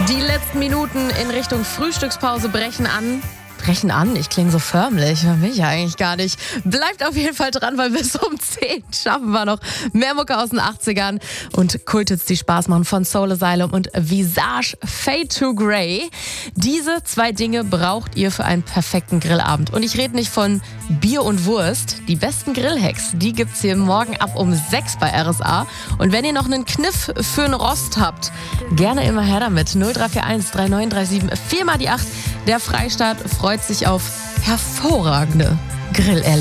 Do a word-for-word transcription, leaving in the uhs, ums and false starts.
Die letzten Minuten in Richtung Frühstückspause brechen an. Brechen an? Ich klinge so förmlich. Will ich ja eigentlich gar nicht. Bleibt auf jeden Fall dran, weil bis um zehn schaffen wir noch mehr Mucke aus den achtzigern und Kulthits, die Spaß machen von Soul Asylum und Visage Fade to Grey. Diese zwei Dinge braucht ihr für einen perfekten Grillabend. Und ich rede nicht von Bier und Wurst. Die besten Grillhacks, die gibt's hier morgen ab um sechs bei R S A. Und wenn ihr noch einen Kniff für einen Rost habt, gerne immer her damit. null drei vier eins drei neun drei sieben vier mal die acht. Der Freistaat freut sich auf hervorragende Grillerlebnisse.